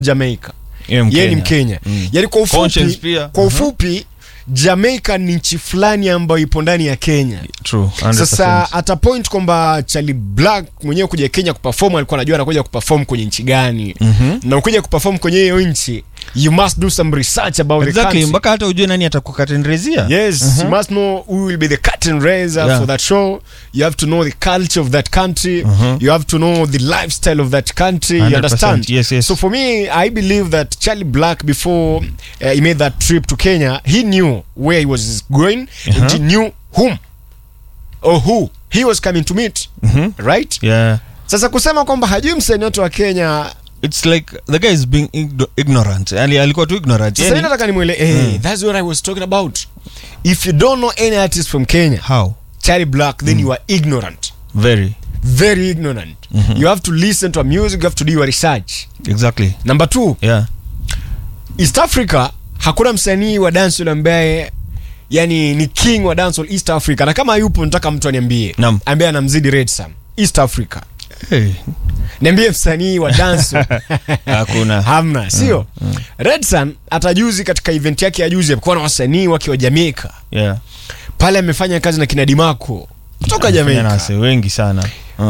Jamaica. Yeye ni Mkenya. Yaani kwa ufupi Jamaica ni nchi fulani ambayo ipo ndani ya Kenya. True. 100%. Sasa at a point kwamba Charlie Black mwenyewe kuja Kenya kuperform, alikuwa anajua anakuja kuperform kwenye nchi gani. Na ukija kuperform kwenye hiyo nchi, you must do some research about the country. Mpaka hata ujue nani atakuwa curtain raiser. Yes, you must know who will be the curtain raiser for that show. You have to know the culture of that country. You have to know the lifestyle of that country. You understand? Yes. So for me, I believe that Charlie Black, before he made that trip to Kenya, he knew where he was going and he knew whom or who he was coming to meet. Right? Yeah. Sasa kusema kwamba hajui msanii wote wa Kenya, it's like the guy is being ignorant. Yani alikuwa tu ignorant. Sasa mimi nataka nimwele that's what I was talking about. If you don't know any artist from Kenya, how? Charlie Black, then you are ignorant. Very ignorant. You have to listen to a music, you have to do your research. Exactly. Number 2. Yeah. East Africa, hakuna msanii wa dancehall ambaye yani ni king wa dancehall East Africa. Na kama yupo nataka mtu aniambie ambaye anamzidi Redsan East Africa. Niambie msanii wa dancehall. Hakuna. Hamna, sio? Redsan atajuzi katika event yake ya juzi alikuwa na wasanii wake wa Jamaica. Yeah. Pale amefanya kazi na kina Dimako kutoka Jamaica. Nasi wengi sana.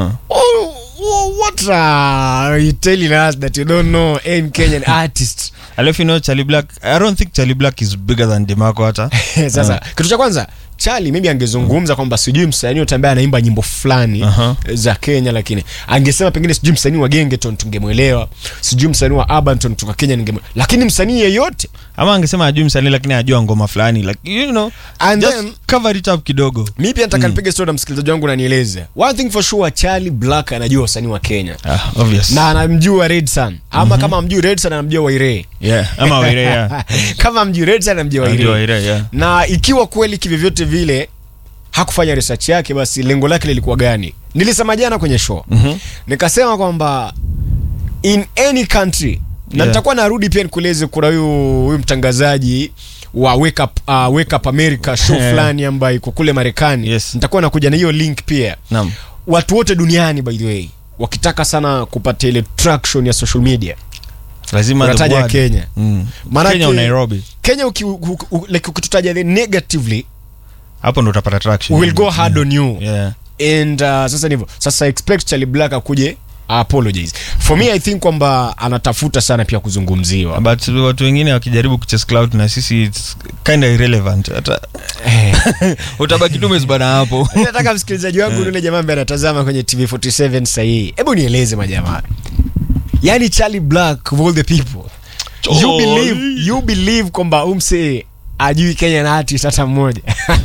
What are you telling us that you don't know any Kenyan artist? Alafu you know Charlie Black, I don't think Charlie Black is bigger than Dimako hata. Sasa kitu cha kwanza Charlie maybe angezungumza kwamba sijui msanii yote ambaye anaimba nyimbo fulani za Kenya, lakini angesema pengine sijui msanii wa Gengeton tungemuelewa, sijui msanii wa Abanton kutoka Kenya ningemuelewa, lakini msanii yeyote ama angesema ajui msanii lakini ajua ngoma fulani, like you know, and just then cover it up kidogo. Mimi pia nataka nipige story na msikilizaji wangu na nieleze one thing for sure, Charlie Black anajua wasanii wa Kenya. Obvious. Na anamjua Redsan ama kama amjui Redsan anamjua Waire. Ama Waire. Kama amjui Redsan anamjua Waire. Na ikiwa kweli kivyote vile hakufanya research yake, basi lengo lake lilikuwa gani? Nilisema jana kwenye show. Nikasema kwamba in any country, na nitakuwa narudi pia nikueleze kuna huyu mtangazaji wa Wake Up America show fulani ambaye iko kule Marekani. Nitakuwa nakuja na hiyo link pia. Watu wote duniani by the way wakitaka sana kupata ile traction ya social media lazima wataja Kenya. Maana Kenya au Nairobi. Kenya ukitutaja negatively, hapo ndo utapata traction. We will go hard on you. And sasa ndivyo. Sasa expect Charlie Black akuje apologize. For me I think kwamba anatafuta sana pia kuzungumziwa. But watu wengine wakijaribu kuchase cloud na sisi it's kind of irrelevant. Hata utabaki tu umezibana hapo. Nataka msikilizaji wangu yule jamaa ambaye anatazama kwenye TV47 sasa hii, hebu nieleze majamaa. Yani Charlie Black of all the people, you believe kwamba umse ajui Kenya na artist hata mmoja?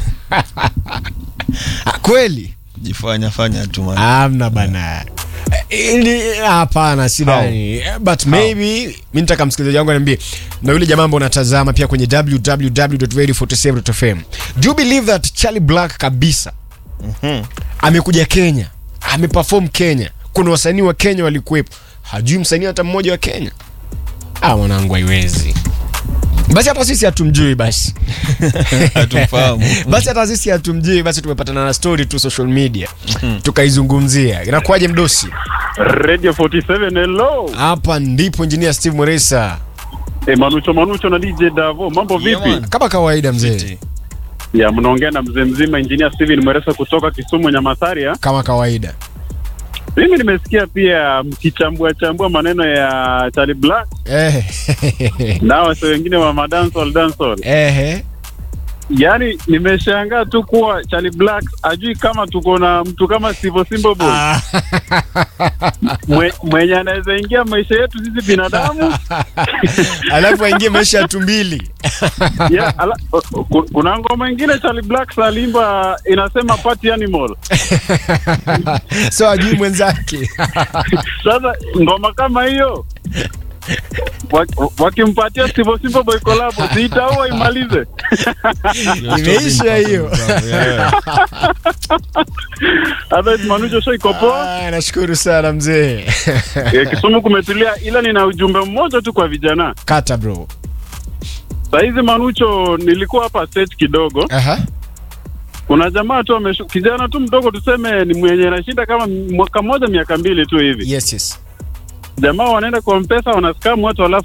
Kweli? Fanya tu man. Amna bana. Hapana, sidhani. But maybe mimi nataka msikilizaji wangu aniambie, na yule jamaa ambaye unatazama pia kwenye www.radio47.fm, do you believe that Charlie Black kabisa amekuja Kenya, ameperform Kenya, kuna wasanii wa Kenya walikuwepo, hajui msanii hata mmoja wa Kenya? Mwanangu haiwezi. Basi hata sisi hatumjui basi. Hatumfahamu. Basi hata sisi hatumjui, basi tumepatana na story tu social media. Tukaizungumzia. Inakuaje mdosi? Radio 47 hello. Hapa ndipo engineer Steve Moresa. Manucho na DJ Davo. Mambo vipi? Kama kawaida mzee. Mnaongea na mzee mzima engineer Steve Moresa kutoka Kisumu Nyamasaria. Kama kawaida. Mimi nimesikia pia mkichambua maneno ya Charlie Black. Na watu wengine wa dancehall. Yani nimeshangaa tu kuwa Charlie Black ajui kama tuko na mtu kama Simbo Boy. Mwenye anaweza ingia maisha yetu sisi binadamu. Alafu aingie maisha ya tumbili. Kuna ngoma nyingine Charlie Black salimba inasema party animal. So ajui mwenzake. Sasa ngoma kama hiyo wakimpatia Simbo Boy collab itaua imalize. Imeisha hiyo. Hata Manucho show iko poa. Nashukuru sana mzee. Kisumu kumetulia, ila nina ujumbe mmoja tu kwa vijana. Kata bro. Saizi Manucho nilikuwa hapa stage kidogo. Kuna jamaa tu kijana tu mdogo tuseme ni mwenye anashinda kama mwaka mmoja miaka mbili tu hivi. Yes. jamaa wanaenda kwa M-Pesa wanascam watu alafu